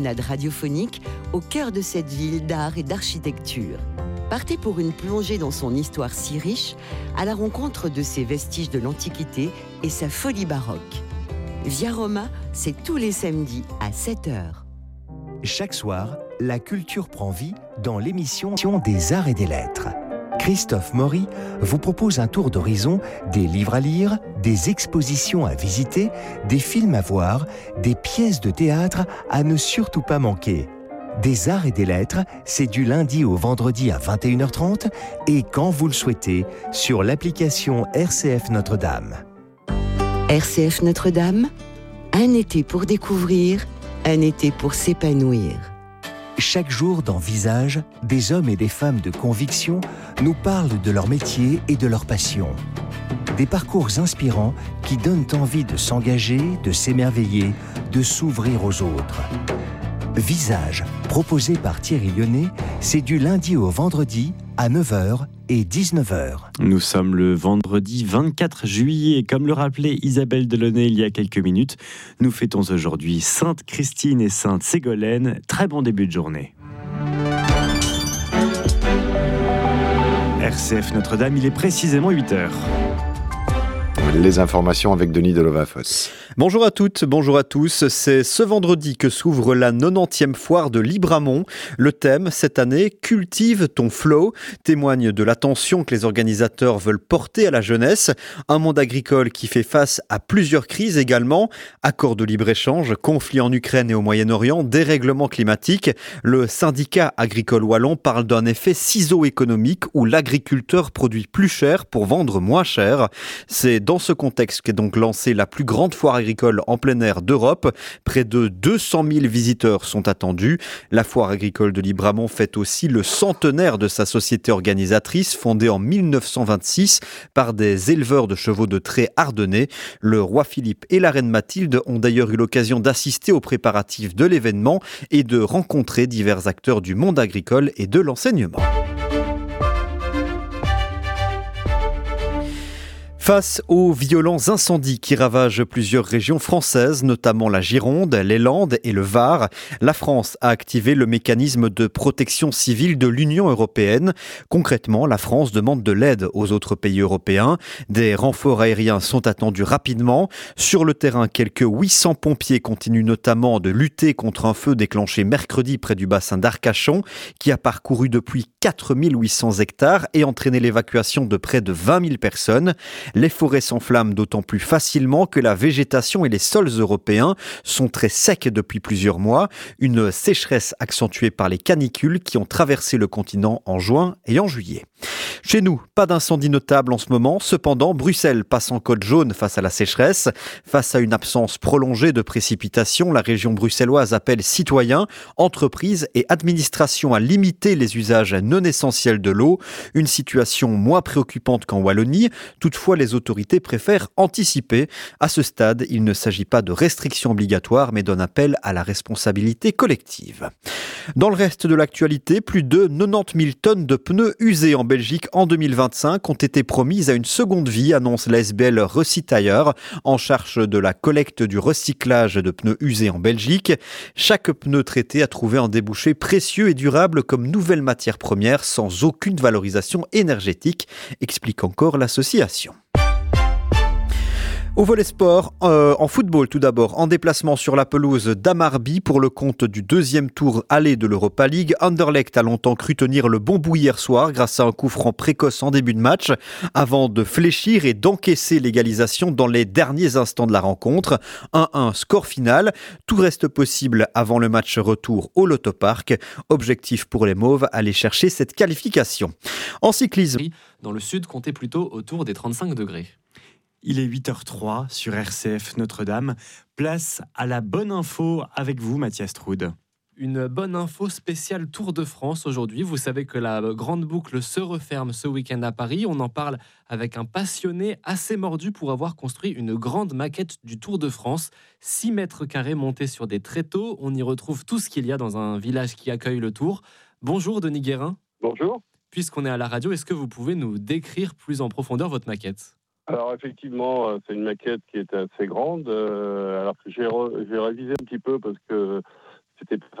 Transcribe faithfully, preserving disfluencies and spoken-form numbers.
radiophonique au cœur de cette ville d'art et d'architecture. Partez pour une plongée dans son histoire si riche, à la rencontre de ses vestiges de l'Antiquité et sa folie baroque. Via Roma, c'est tous les samedis à sept heures. Chaque soir, la culture prend vie dans l'émission des Arts et des Lettres. Christophe Maury vous propose un tour d'horizon des livres à lire, des expositions à visiter, des films à voir, des pièces de théâtre à ne surtout pas manquer. Des Arts et des Lettres, c'est du lundi au vendredi à vingt et une heures trente et quand vous le souhaitez, sur l'application R C F Notre-Dame. R C F Notre-Dame, un été pour découvrir, un été pour s'épanouir. Chaque jour dans Visage, des hommes et des femmes de conviction nous parlent de leur métier et de leur passion. Des parcours inspirants qui donnent envie de s'engager, de s'émerveiller, de s'ouvrir aux autres. Visage, proposé par Thierry Lyonnais, c'est du lundi au vendredi à neuf heures et dix-neuf heures. Nous sommes le vendredi vingt-quatre juillet. Comme le rappelait Isabelle Delaunay il y a quelques minutes, nous fêtons aujourd'hui Sainte Christine et Sainte Ségolène. Très bon début de journée. R C F Notre-Dame, il est précisément huit heures. Les informations avec Denis Delovafos. Bonjour à toutes, bonjour à tous. C'est ce vendredi que s'ouvre la nonantième foire de Libramont. Le thème, cette année, Cultive ton flow, témoigne de l'attention que les organisateurs veulent porter à la jeunesse. Un monde agricole qui fait face à plusieurs crises également. Accords de libre-échange, conflits en Ukraine et au Moyen-Orient, dérèglement climatique. Le syndicat agricole wallon parle d'un effet ciseau économique où l'agriculteur produit plus cher pour vendre moins cher. C'est dans ce contexte qu'est donc lancée la plus grande foire agricole en plein air d'Europe. Près de deux cent mille visiteurs sont attendus. La foire agricole de Libramont fête aussi le centenaire de sa société organisatrice, fondée en mille neuf cent vingt-six par des éleveurs de chevaux de trait ardennais. Le roi Philippe et la reine Mathilde ont d'ailleurs eu l'occasion d'assister aux préparatifs de l'événement et de rencontrer divers acteurs du monde agricole et de l'enseignement. Face aux violents incendies qui ravagent plusieurs régions françaises, notamment la Gironde, les Landes et le Var, la France a activé le mécanisme de protection civile de l'Union européenne. Concrètement, la France demande de l'aide aux autres pays européens. Des renforts aériens sont attendus rapidement. Sur le terrain, quelques huit cents pompiers continuent notamment de lutter contre un feu déclenché mercredi près du bassin d'Arcachon, qui a parcouru depuis quatre mille huit cents hectares et entraîné l'évacuation de près de vingt mille personnes. Les forêts s'enflamment d'autant plus facilement que la végétation et les sols européens sont très secs depuis plusieurs mois. Une sécheresse accentuée par les canicules qui ont traversé le continent en juin et en juillet. Chez nous, pas d'incendie notable en ce moment. Cependant, Bruxelles passe en code jaune face à la sécheresse. Face à une absence prolongée de précipitations, la région bruxelloise appelle citoyens, entreprises et administrations à limiter les usages non essentiels de l'eau. Une situation moins préoccupante qu'en Wallonie. Toutefois, les autorités préfèrent anticiper. À ce stade, il ne s'agit pas de restrictions obligatoires, mais d'un appel à la responsabilité collective. Dans le reste de l'actualité, plus de quatre-vingt-dix mille tonnes de pneus usés en Belgique en deux mille vingt-cinq ont été promises à une seconde vie, annonce la S B L Recitailleur, en charge de la collecte du recyclage de pneus usés en Belgique. Chaque pneu traité a trouvé un débouché précieux et durable comme nouvelle matière première sans aucune valorisation énergétique, explique encore l'association. Au volet sport, euh, en football tout d'abord, en déplacement sur la pelouse d'Amarby pour le compte du deuxième tour aller de l'Europa League. Anderlecht a longtemps cru tenir le bon bout hier soir grâce à un coup franc précoce en début de match avant de fléchir et d'encaisser l'égalisation dans les derniers instants de la rencontre. un un score final. Tout reste possible avant le match retour au Lotto Park. Objectif pour les Mauves, aller chercher cette qualification. En cyclisme, dans le sud, comptez plutôt autour des trente-cinq degrés. Il est huit heures zéro trois sur R C F Notre-Dame. Place à la bonne info avec vous, Mathias Troud. Une bonne info spéciale Tour de France aujourd'hui. Vous savez que la grande boucle se referme ce week-end à Paris. On en parle avec un passionné assez mordu pour avoir construit une grande maquette du Tour de France. six mètres carrés montés sur des tréteaux. On y retrouve tout ce qu'il y a dans un village qui accueille le Tour. Bonjour Denis Guérin. Bonjour. Puisqu'on est à la radio, est-ce que vous pouvez nous décrire plus en profondeur votre maquette ? Alors effectivement, c'est une maquette qui est assez grande, euh, alors que j'ai, re, j'ai révisé un petit peu parce que c'était pas